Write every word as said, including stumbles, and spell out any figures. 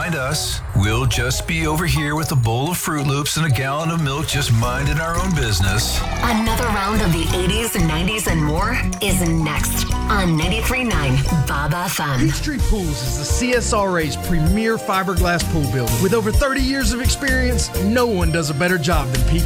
mind us. We'll just be over here with a bowl of Fruit Loops and a gallon of milk, just minding our own business. Another round of the eighties and nineties and more is next on ninety-three point nine Bob F M. Peachtree Pools is the C S R A's premier fiberglass pool builder. With over thirty years of experience, no one does a better job than Peachtree.